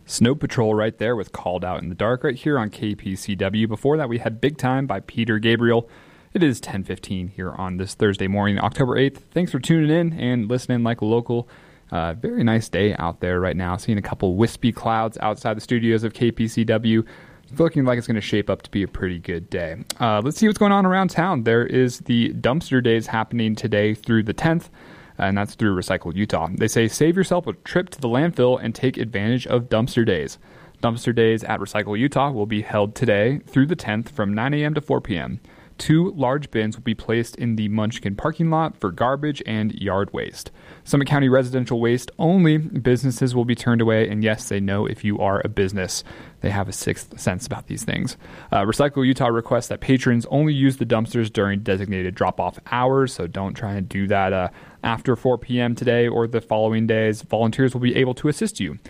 Snow Patrol right there with Called Out in the Dark right here on KPCW. Before that, we had Big Time by Peter Gabriel. It is 10:15 here on this Thursday morning, October 8th. Thanks for tuning in and listening like a local. Very nice day out there right now. Seeing a couple wispy clouds outside the studios of KPCW. It's looking like it's going to shape up to be a pretty good day. Let's see what's going on around town. There is the Dumpster Days happening today through the 10th. And that's through Recycle Utah. They say save yourself a trip to the landfill and take advantage of Dumpster Days. Dumpster Days at Recycle Utah will be held today through the 10th from 9 a.m. to 4 p.m. 2 large bins will be placed in the Munchkin parking lot for garbage and yard waste. Summit County residential waste only. Businesses will be turned away, and yes, they know if you are a business. They have a sixth sense about these things. Recycle Utah requests that patrons only use the dumpsters during designated drop-off hours, so don't try and do that after 4 p.m. today or the following days. Volunteers will be able to assist you.